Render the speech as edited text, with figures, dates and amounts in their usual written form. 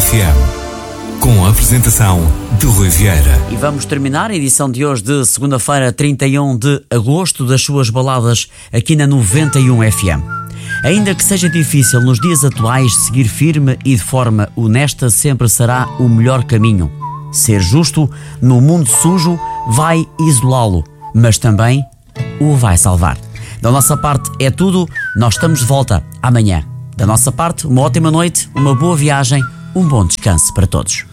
FM, com a apresentação de Rui Vieira. E vamos terminar a edição de hoje de segunda-feira, 31 de agosto, das suas baladas aqui na 91 FM. Ainda que seja difícil nos dias atuais, seguir firme e de forma honesta sempre será o melhor caminho. Ser justo no mundo sujo vai isolá-lo, mas também o vai salvar. Da nossa parte é tudo, nós estamos de volta amanhã. Da nossa parte, uma ótima noite, uma boa viagem, um bom descanso para todos.